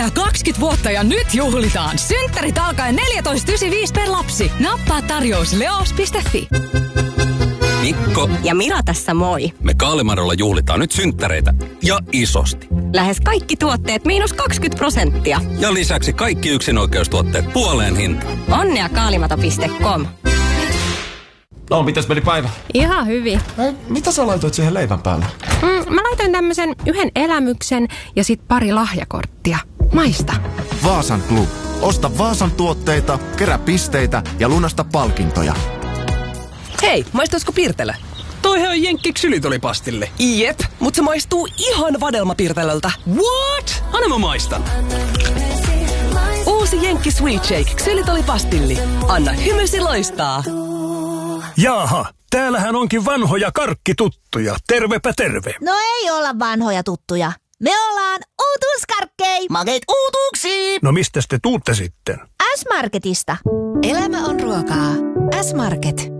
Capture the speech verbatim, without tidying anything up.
täyttää kaksikymmentä vuotta ja nyt juhlitaan. Synttärit alkaen neljätoista yhdeksänkymmentäviisi per lapsi. Nappaa tarjous leos piste fi. Mikko ja Mira tässä moi. Me Kaalimarolla juhlitaan nyt synttäreitä ja isosti. Lähes kaikki tuotteet miinus kaksikymmentä prosenttia. Ja lisäksi kaikki yksinoikeustuotteet puoleen hintaan. Onnea kaalimato piste com. No, mitäs meni päivä? Ihan hyvin. Ei, mitä sä laitoit siihen leivän päälle? Mm, mä laitoin tämmösen yhden elämyksen ja sit pari lahjakorttia. Maista. Vaasan Club. Osta Vaasan tuotteita, kerää pisteitä ja lunasta palkintoja. Hei, maistuisiko Pirtelö? Toihan on Jenkki ksylitolipastille. Jep, mutta se maistuu ihan vadelmapirtelöltä. What? Anna mä maistan. Uusi Jenkki Sweet Shake ksylitolipastilli. Anna hymysi loistaa. Jaaha, täällähän onkin vanhoja karkkituttuja. Tervepä terve. No ei olla vanhoja tuttuja. Me ollaan uutuuskarkkei. Makeet uutuuksiin. No mistäs te tuutte sitten? S-Marketista. Elämä on ruokaa. S-Market.